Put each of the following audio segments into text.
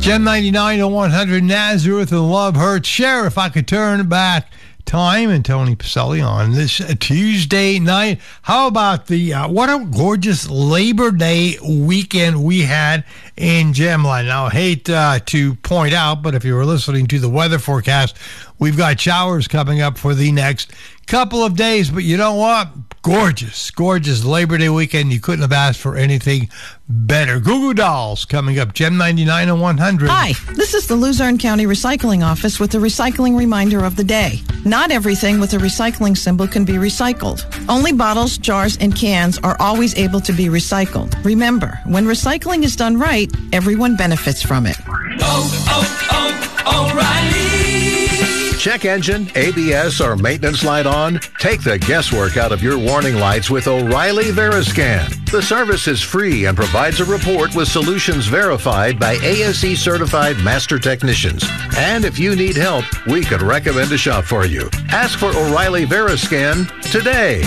Gem 99 to 100, Nazareth and Love Hurts. Share If I Could Turn Back Time, and Tony Pacelli on this Tuesday night. How about the what a gorgeous Labor Day weekend we had in Gemline. Now, I hate to point out, but if you were listening to the weather forecast, we've got showers coming up for the next couple of days, but you know what? Gorgeous Labor Day weekend. You couldn't have asked for anything better. Goo Goo Dolls coming up, Gem 99 and 100. Hi, this is the Luzerne County Recycling Office with the recycling reminder of the day. Not everything with a recycling symbol can be recycled. Only bottles, jars, and cans are always able to be recycled. Remember, when recycling is done right, everyone benefits from it. O'Reilly! Check engine, ABS, or maintenance light on? Take the guesswork out of your warning lights with O'Reilly Veriscan. The service is free and provides a report with solutions verified by ASE certified master technicians. And if you need help, we could recommend a shop for you. Ask for O'Reilly Veriscan today.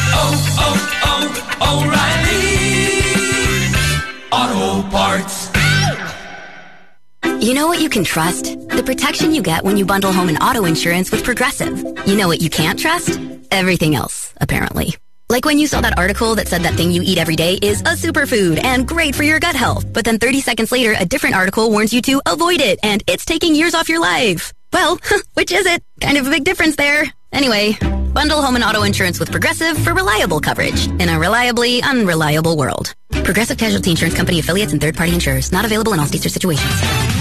O'Reilly Auto Parts. You know what you can trust? The protection you get when you bundle home and auto insurance with Progressive. You know what you can't trust? Everything else, apparently. Like when you saw that article that said that thing you eat every day is a superfood and great for your gut health. But then 30 seconds later, a different article warns you to avoid it and it's taking years off your life. Well, which is it? Kind of a big difference there. Anyway, bundle home and auto insurance with Progressive for reliable coverage in a reliably unreliable world. Progressive Casualty Insurance Company affiliates and third-party insurers. Not available in all states or situations.